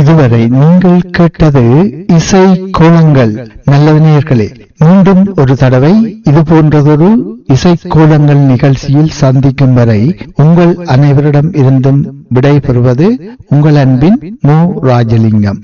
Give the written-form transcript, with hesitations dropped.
இதுவரை நீங்கள் கேட்டது இசை கோலங்கள். நல்லது நேயர்களே, மீண்டும் ஒரு தடவை இது போன்றதொரு இசை கோலங்கள் நிகழ்ச்சியில் சந்திக்கும் வரை உங்கள் அனைவரிடம் இருந்தும் விடை பெறுவது உங்கள் அன்பின் மு. ராஜலிங்கம்.